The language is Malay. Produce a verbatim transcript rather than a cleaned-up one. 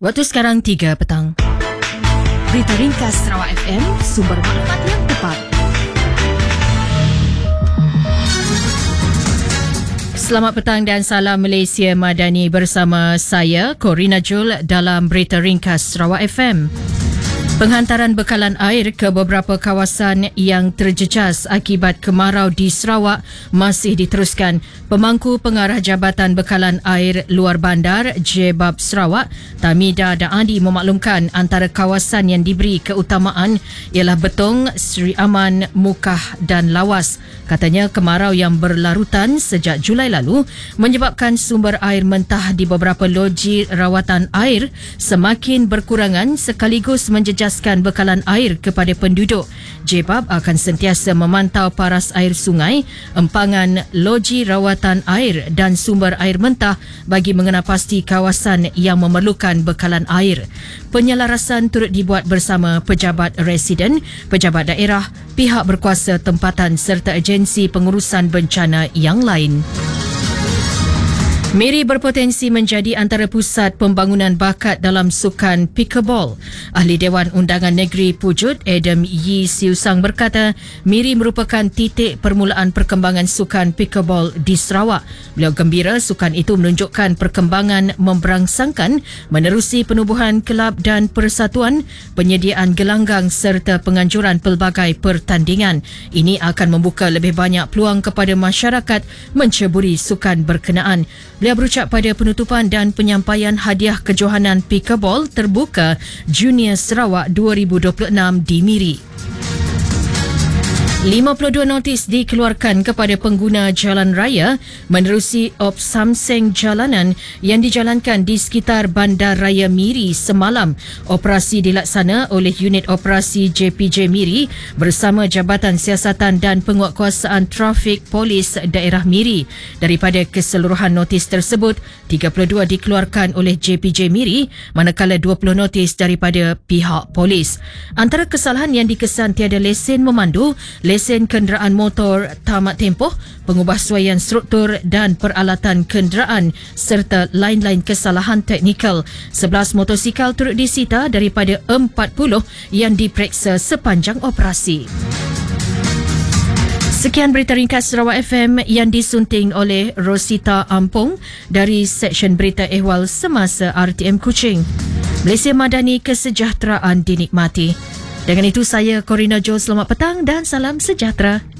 Waktu sekarang tiga petang. Berita ringkas Sarawak F M, sumber maklumat yang tepat. Selamat petang dan salam Malaysia Madani bersama saya, Corina Jul dalam Berita Ringkas Sarawak F M. Penghantaran bekalan air ke beberapa kawasan yang terjejas akibat kemarau di Sarawak masih diteruskan. Pemangku Pengarah Jabatan Bekalan Air Luar Bandar J B A B Sarawak, Tamida Daadi memaklumkan antara kawasan yang diberi keutamaan ialah Betong, Seri Aman, Mukah dan Lawas. Katanya kemarau yang berlarutan sejak Julai lalu menyebabkan sumber air mentah di beberapa loji rawatan air semakin berkurangan sekaligus menjejaskan bekalan air kepada penduduk. J B A B akan sentiasa memantau paras air sungai, empangan, loji rawatan air dan sumber air mentah bagi mengenal pasti kawasan yang memerlukan bekalan air. Penyelarasan turut dibuat bersama pejabat residen, pejabat daerah, pihak berkuasa tempatan serta agensi pengurusan bencana yang lain. Miri berpotensi menjadi antara pusat pembangunan bakat dalam sukan pickleball. Ahli Dewan Undangan Negeri Pujut, Adam Yee Siu Sang berkata, Miri merupakan titik permulaan perkembangan sukan pickleball di Sarawak. Beliau gembira sukan itu menunjukkan perkembangan memberangsangkan menerusi penubuhan kelab dan persatuan, penyediaan gelanggang serta penganjuran pelbagai pertandingan. Ini akan membuka lebih banyak peluang kepada masyarakat menceburi sukan berkenaan. Beliau berucap pada penutupan dan penyampaian hadiah kejohanan pickleball terbuka Junior Sarawak dua ribu dua puluh enam di Miri. lima puluh dua notis dikeluarkan kepada pengguna jalan raya menerusi obsamseng jalanan yang dijalankan di sekitar Bandar Raya Miri semalam. Operasi dilaksana oleh Unit Operasi J P J Miri bersama Jabatan Siasatan dan Penguatkuasaan Trafik Polis Daerah Miri. Daripada keseluruhan notis tersebut, tiga puluh dua dikeluarkan oleh J P J Miri manakala dua puluh notis daripada pihak polis. Antara kesalahan yang dikesan tiada lesen memandu, lesen kenderaan motor tamat tempoh, pengubahsuaian struktur dan peralatan kenderaan serta lain-lain kesalahan teknikal. sebelas motosikal turut disita daripada empat puluh yang diperiksa sepanjang operasi. Sekian Berita Ringkas Sarawak F M yang disunting oleh Rosita Ampong dari Seksyen Berita Ehwal Semasa R T M Kuching. Malaysia Madani, kesejahteraan dinikmati. Dengan itu saya Corina Jo, selamat petang dan salam sejahtera.